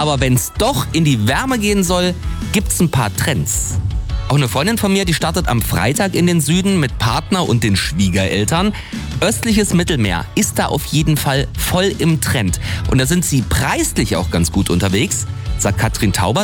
Aber wenn's doch in die Wärme gehen soll, gibt's ein paar Trends. Auch eine Freundin von mir, die startet am Freitag in den Süden mit Partner und den Schwiegereltern. Östliches Mittelmeer ist da auf jeden Fall voll im Trend. Und da sind sie preislich auch ganz gut unterwegs, sagt Katrin Taubert.